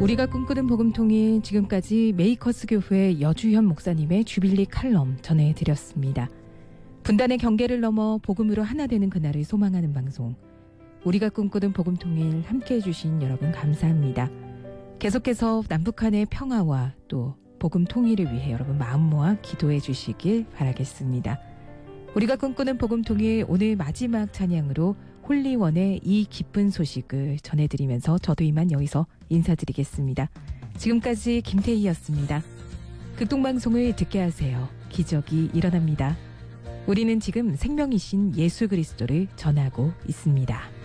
우리가 꿈꾸는 복음통일, 지금까지 메이커스 교회 여주현 목사님의 주빌리 칼럼 전해드렸습니다. 분단의 경계를 넘어 복음으로 하나 되는 그날을 소망하는 방송, 우리가 꿈꾸는 복음통일 함께해 주신 여러분 감사합니다. 계속해서 남북한의 평화와 또 복음 통일을 위해 여러분 마음 모아 기도해 주시길 바라겠습니다. 우리가 꿈꾸는 복음 통일, 오늘 마지막 찬양으로 홀리원의 이 기쁜 소식을 전해드리면서 저도 이만 여기서 인사드리겠습니다. 지금까지 김태희였습니다. 극동방송을 듣게 하세요. 기적이 일어납니다. 우리는 지금 생명이신 예수 그리스도를 전하고 있습니다.